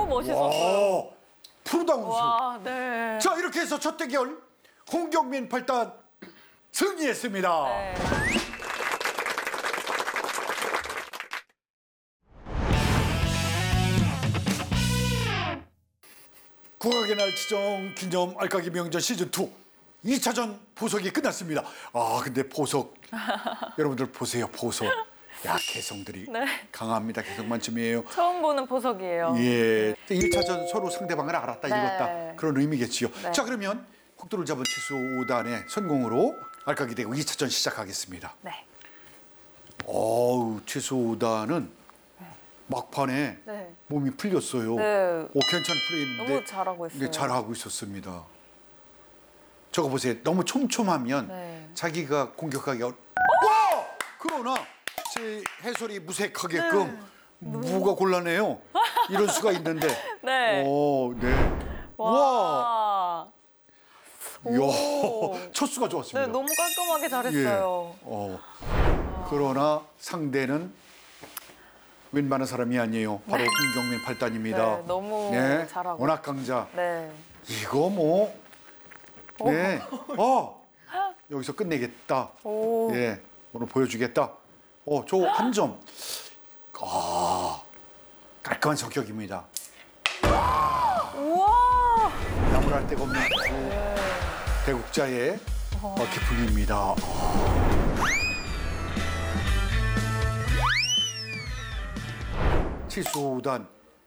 멋있었어요. 프로다운 우승. 와, 네. 자, 이렇게 해서 첫 대결 홍경민 8단 승리했습니다. 네. 국악의 날 지정 기념 알까기 명전 시즌2 2차전 보석이 끝났습니다. 아, 근데 보석 여러분들 보세요. 보석. 야, 개성들이 네. 강합니다. 개성 만점이에요. 처음 보는 보석이에요. 예. 1차전 서로 상대방을 알았다, 네. 읽었다. 그런 의미겠지요. 네. 자, 그러면 혹도를 잡은 치수 5단의 선공으로 알까기 대국 2차전 시작하겠습니다. 네. 어우, 치수 5단은 막판에 네. 몸이 풀렸어요. 네. 오, 괜찮은 플레이인데 너무 잘하고 있어요. 네, 잘하고 있었습니다. 저거 보세요. 너무 촘촘하면 네. 자기가 공격하기 와! 그러나 제 해설이 무색하게끔 뭐가 곤란해요. 이럴 수가 있는데. 네. 오, 네. 와. 와. 이야, 첫 수가 좋았습니다. 네, 너무 깔끔하게 잘했어요. 그러나 상대는 웬만한 사람이 아니에요. 바로 홍경민 8단입니다. 네, 너무 잘하고. 워낙 강자. 네. 이거 뭐, 네, 여기서 끝내겠다. 오. 예, 오늘 보여주겠다. 저 한 점. 깔끔한 성격입니다. 우와. 나무랄 데가 없는 대국자의 기품입니다. 치수단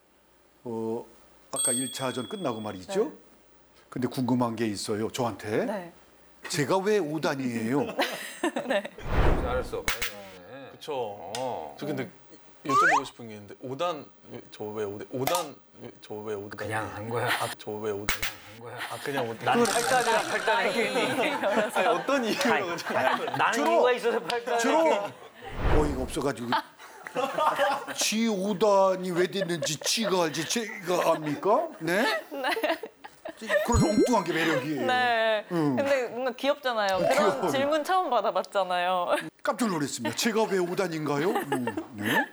아까 1차전 끝나고 말이죠. 네. 근데 궁금한 게 있어요. 저한테. 네. 제가 왜 5단이에요? 잘했어. 그쵸. 저 근데 여쭤보고 싶은 게 있는데 5단 저 왜 5단 저 왜 5단 그냥 한 거야. 저 왜 5단 한 거야. 그냥 5단 난 8단이야, 8단에 괜히. 아니, 어떤 이유로 나는 주로- 이유가 있어서 8단에 주로 어이가 없어가지고 지 5단이 왜 됐는지 지가 알지 제가 압니까? 네? 그런 엉뚱한 게 매력이에요. 네. 근데 뭔가 귀엽잖아요. 그런 귀여워요. 질문 처음 받아봤잖아요. 깜짝 놀랐습니다. 제가 왜 5단인가요? 네.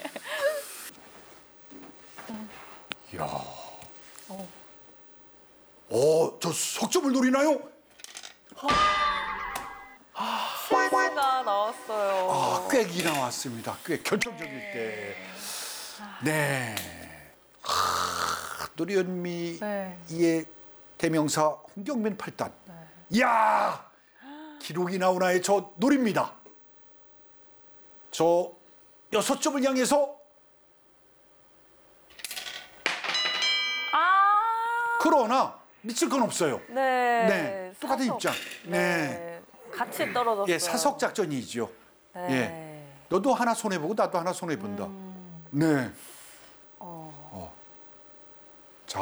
이야. 저 석점을 노리나요? 실수가 나왔어요. 꽥이 나왔습니다. 꽤 결정적일 때. 네. 노리연미의 네. 대명사 홍경민 8단. 이야! 기록이 나오나요? 저 노립니다. 저 6점을 향해서 그러나 미칠 건 없어요. 네. 네, 똑같은 사석. 입장. 네. 같이 떨어졌어요. 예, 사석 작전이죠. 네. 예. 너도 하나 손해 보고 나도 하나 손해 본다. 네. 자,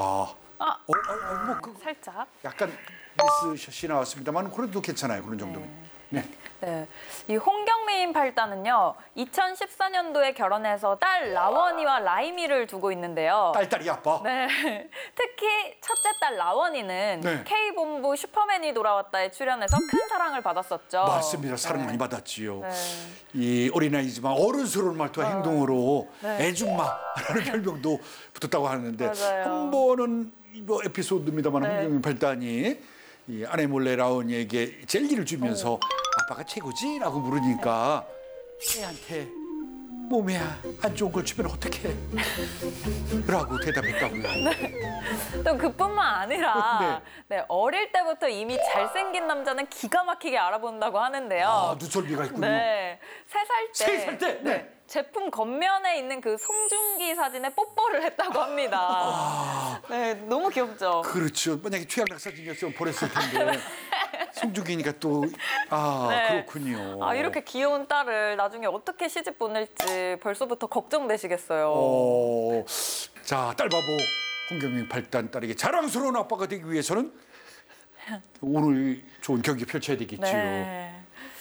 살짝. 약간 미스샷이 나왔습니다만 그래도 괜찮아요. 그런 정도면. 네. 네. 이 홍경민 8단은요, 2014년도에 결혼해서 딸 라원이와 라이미를 두고 있는데요. 딸이 아빠. 네. 특히 첫째 딸 라원이는 네. K본부 슈퍼맨이 돌아왔다에 출연해서 큰 사랑을 받았었죠. 맞습니다. 사랑 많이 받았지요. 네. 이 어린아이지만 어른스러운 말투와 행동으로 네. 애줌마라는 별명도 붙었다고 하는데 맞아요. 한 번은 뭐 에피소드입니다만 네. 홍경민 8단이 이 아내 몰래 라온이에게 젤리를 주면서 아빠가 최고지라고 물으니까 애한테 몸에 안 좋은 걸 주면 어떡해? 라고 대답했다고요. 또 그뿐만 아니라 네. 어릴 때부터 이미 잘생긴 남자는 기가 막히게 알아본다고 하는데요. 눈썰미가 있군요. 네, 3살 때, 3살 때? 네. 제품 겉면에 있는 그 송중기 사진에 뽀뽀를 했다고 합니다. 네, 너무 귀엽죠? 그렇죠. 만약에 최악락 사진이었으면 보냈을 텐데 송중기니까 또 네. 그렇군요. 이렇게 귀여운 딸을 나중에 어떻게 시집 보낼지 벌써부터 걱정되시겠어요. 자, 딸바보 홍경민 8단 딸에게 자랑스러운 아빠가 되기 위해서는 오늘 좋은 경기 펼쳐야 되겠죠. 네.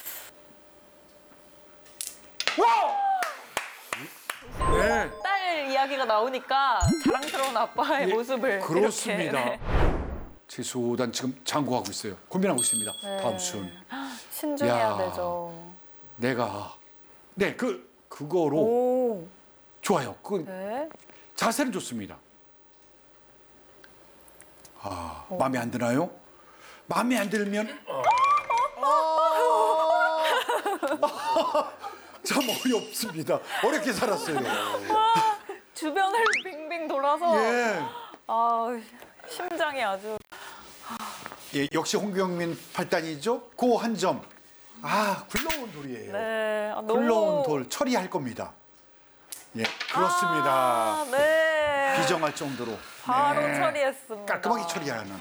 네. 딸 이야기가 나오니까 자랑스러운 아빠의 모습을 그렇습니다. 이렇게. 지수단 지금 장구하고 있어요. 고민하고 있습니다. 네. 다음 순. 신중해야 야. 되죠. 내가 그거로 오, 좋아요. 네. 자세는 좋습니다. 마음에 안 드나요? 마음에 안 들면 참 어렵습니다. 어렵게 살았어요. 주변을 빙빙 돌아서 예. 심장이 아주 예, 역시 홍경민 8단이죠. 그 한 점. 굴러온 돌이에요. 네. 굴러온 돌 처리할 겁니다. 예, 그렇습니다. 네. 비정할 정도로 바로 네, 처리했습니다. 깔끔하게 처리하는.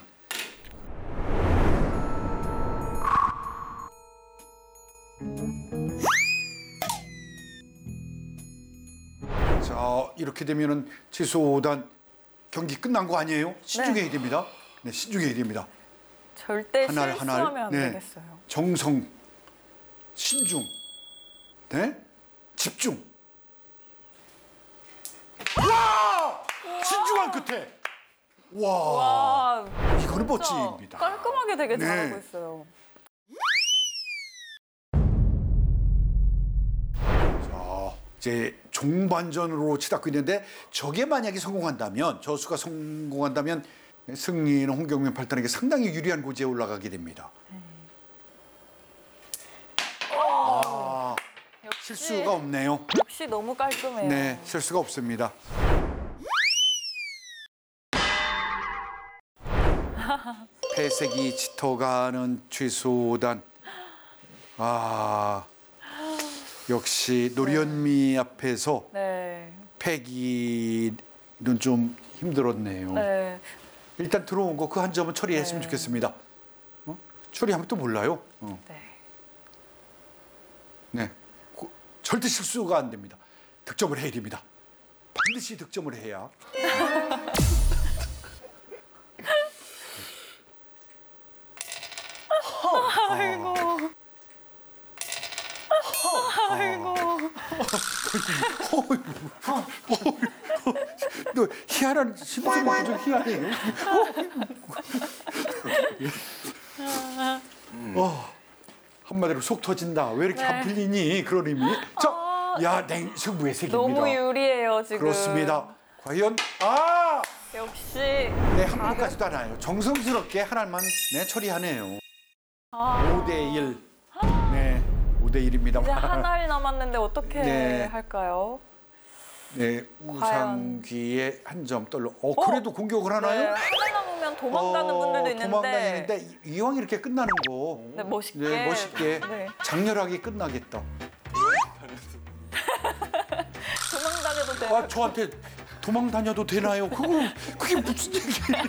자, 이렇게 되면은 최소 5단 경기 끝난 거 아니에요? 신중해야 됩니다. 네, 신중해야 됩니다. 절대 하나를 실수하면 하나를 안 네, 되겠어요. 정성, 신중, 네, 집중. 와! 신중한 끝에. 와, 와, 이거는 진짜 멋짐입니다. 깔끔하게 되게 네. 잘하고 있어요. 자, 이제 종반전으로 치닫고 있는데 저게 만약에 성공한다면, 저수가 성공한다면 승리는 홍경민 8단에게 상당히 유리한 고지에 올라가게 됩니다. 실수가 없네요. 역시 너무 깔끔해요. 네, 실수가 없습니다. 폐색이 짙어가는 최소단. 역시 노련미 앞에서 네. 패기는 좀 힘들었네요. 네. 일단 들어온 거 그 한 점은 처리했으면 네. 좋겠습니다. 처리하면 또 몰라요. 네. 네, 절대 실수가 안 됩니다. 득점을 해야 됩니다. 반드시 득점을 해야. 아이고. 아이고. 너 희한한 심수를 좀 희한해요. 한마디로 속 터진다. 왜 이렇게 안 풀리니? 그런 의미. 야, 승부의 세계입니다. 너무 유리해요, 지금. 그렇습니다. 과연 역시. 네, 한 번까지도 않아요. 정성스럽게 하나만 처리하네요. 5대1. 네, 5대1입니다. 이제 한 알 남았는데 어떻게 네. 할까요? 네, 우상귀의 한 점 떨로. 그래도 공격을 네, 하나요? 하나 남으면 도망가는 분들도 있는데. 도망다니는데 이왕 이렇게 끝나는 거. 네, 멋있게. 네, 멋있게. 네. 장렬하게 끝나겠다. 도망다녀도 돼요. 저한테 도망 다녀도 되나요? 그게 무슨 얘기예요?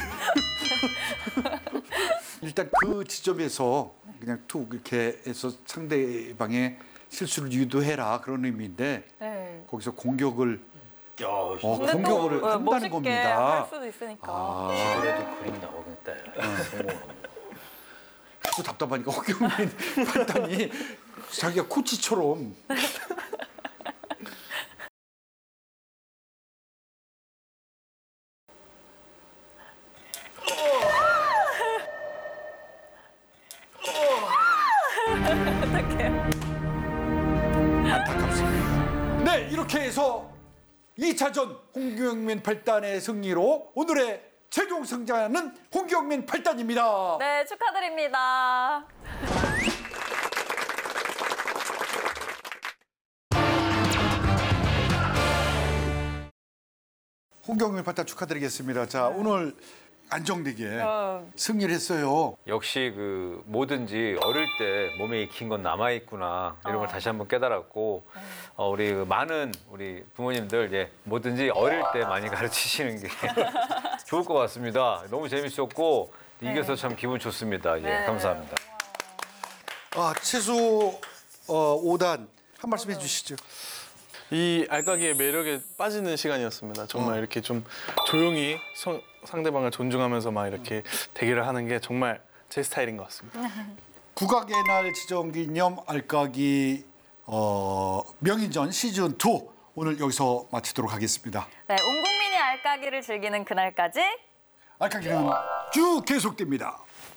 일단 그 지점에서 그냥 툭 이렇게 해서 상대방의 실수를 유도해라 그런 의미인데 네. 거기서 공격을 야, 근데 공격을 또 한다는 멋있게 겁니다. 할 수도 있으니까. 그래도 그림 나오겠다. 또 답답하니까 홍경민 판단이 자기가 코치처럼 안타깝습니다. 네, 이렇게 해서 2차전 홍경민 8단의 승리로 오늘의 최종 승자는 홍경민 8단입니다. 네, 축하드립니다. 홍경민 8단 축하드리겠습니다. 자, 오늘 안정되게 어, 승리를 했어요. 역시 그 뭐든지 어릴 때 몸에 익힌 건 남아 있구나 이런 걸 다시 한번 깨달았고 우리 그 많은 우리 부모님들 이제 뭐든지 어릴 때 많이 가르치시는 게 좋을 것 같습니다. 너무 재밌었고 이겨서 참 기분 좋습니다. 예, 네. 감사합니다. 최소 5단 한 말씀 해주시죠. 이 알까기의 매력에 빠지는 시간이었습니다. 정말 이렇게 좀 조용히 상대방을 존중하면서 막 이렇게 대결을 하는 게 정말 제 스타일인 것 같습니다. 국악의 날 지정기념 알까기 명인전 시즌 2 오늘 여기서 마치도록 하겠습니다. 네, 온 국민이 알까기를 즐기는 그날까지 알까기는 쭉 계속됩니다.